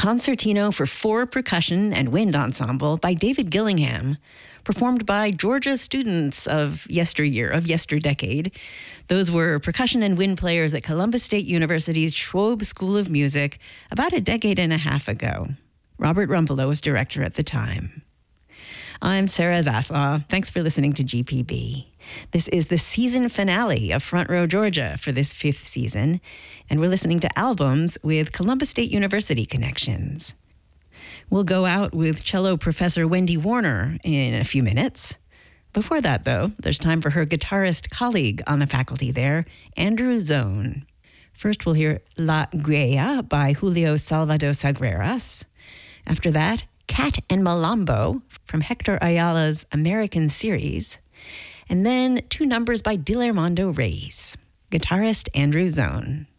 Concertino for Four Percussion and Wind Ensemble by David Gillingham, performed by Georgia students of yesterdecade. Those were percussion and wind players at Columbus State University's Schwab School of Music about a decade and a half ago. Robert Rumpelow was director at the time. I'm Sarah Zaslaw. Thanks for listening to GPB. This is the season finale of Front Row Georgia for this 5th season, and we're listening to albums with Columbus State University connections. We'll go out with cello professor Wendy Warner in a few minutes. Before that, though, there's time for her guitarist colleague on the faculty there, Andrew Zone. First, we'll hear La Guaya by Julio Salvador Sagreras. After that, Cat and Malambo from Hector Ayala's American series. And then 2 numbers by Dilermando Reyes. Guitarist Andrew Zone.